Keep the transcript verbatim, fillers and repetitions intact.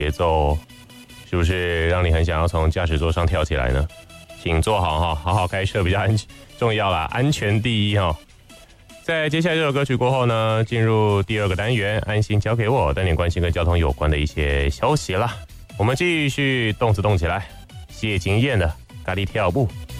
节奏是不是让你很想要从驾驶座上跳起来呢？请坐好哈，好好开车比较安重要啦，安全第一哈。在接下来这首歌曲过后呢，进入第二个单元，安心交给我，带点关心跟交通有关的一些消息啦。我们继续动词动起来，谢金燕的咖喱跳舞。